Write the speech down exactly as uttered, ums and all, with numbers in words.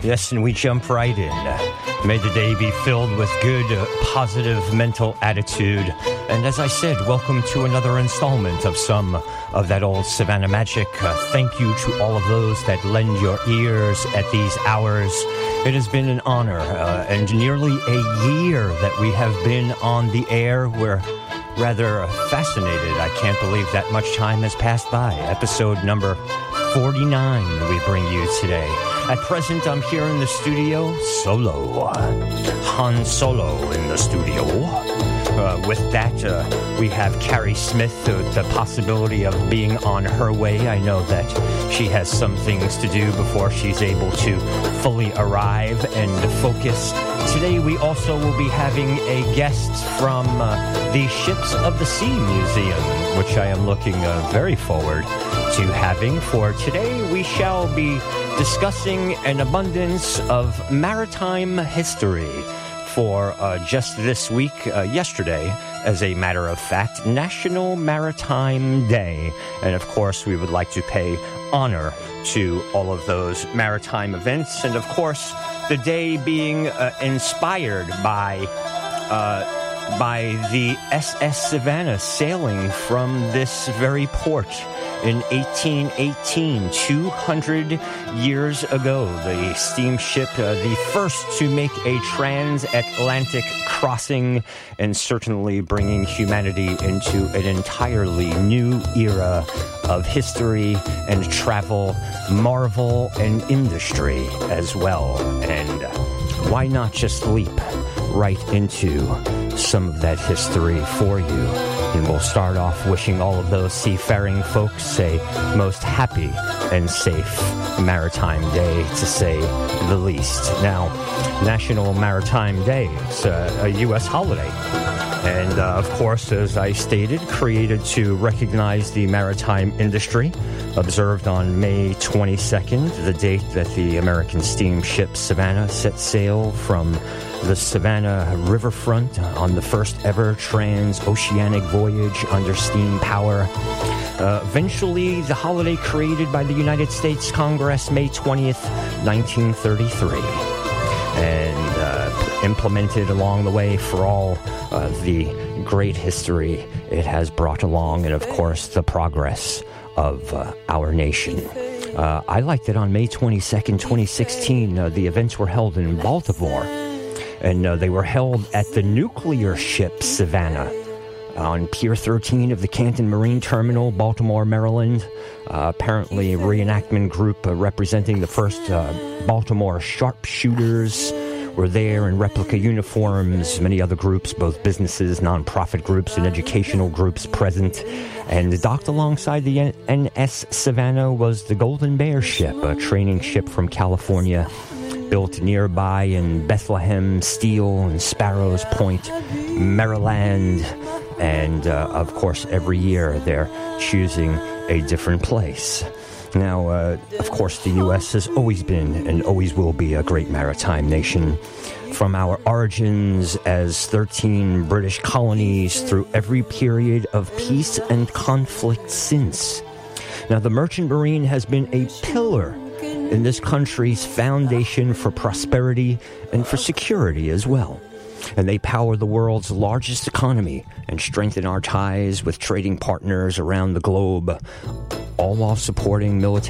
Yes, and we jump right in. May the day be filled with good, uh, positive mental attitude. And as I said, welcome to another installment of some of that old Savannah magic. Uh, thank you to all of those that lend your ears at these hours. It has been an honor uh, and nearly a year that we have been on the air. We're rather fascinated. I can't believe that much time has passed by. Episode number forty-nine we bring you today. At present, I'm here in the studio solo. Han Solo in the studio. Uh, with that, uh, we have Carrie Smith, uh, the possibility of being on her way. I know that she has some things to do before she's able to fully arrive and focus. Today, we also will be having a guest from uh, the Ships of the Sea Museum, which I am looking uh, very forward to having. For today, we shall be discussing an abundance of maritime history. For uh, just this week, uh, yesterday, as a matter of fact, National Maritime Day. And of course, we would like to pay honor to all of those maritime events. And of course, the day being uh, inspired by uh, by the S S Savannah sailing from this very port in eighteen eighteen, two hundred years ago. The steamship, uh, the first to make a transatlantic crossing, and certainly bringing humanity into an entirely new era of history and travel, marvel, and industry as well. And why not just leap right into some of that history for you? And we'll start off wishing all of those seafaring folks a most happy and safe Maritime Day, to say the least. Now, National Maritime Day, it's a, a U S holiday. And, uh, of course, as I stated, created to recognize the maritime industry, observed on May twenty-second, the date that the American steamship Savannah set sail from the Savannah riverfront on the first ever transoceanic voyage under steam power. Uh, eventually, the holiday created by the United States Congress, May twentieth, nineteen thirty-three. And uh, implemented along the way for all uh, the great history it has brought along, and of course the progress of uh, our nation. Uh, I like that on May twenty-second, twenty sixteen, uh, the events were held in Baltimore, and uh, they were held at the nuclear ship Savannah on Pier thirteen of the Canton Marine Terminal, Baltimore, Maryland. Uh, apparently, a reenactment group uh, representing the first uh, Baltimore sharpshooters were there in replica uniforms. Many other groups, both businesses, nonprofit groups, and educational groups present. And docked alongside the N S Savannah was the Golden Bear ship, a training ship from California, built nearby in Bethlehem, Steel, and Sparrows Point, Maryland. And, uh, of course, every year they're choosing a different place. Now, uh, of course, the U S has always been and always will be a great maritime nation. From our origins as thirteen British colonies through every period of peace and conflict since. Now, the Merchant Marine has been a pillar in this country's foundation for prosperity and for security as well. And they power the world's largest economy and strengthen our ties with trading partners around the globe, all while supporting military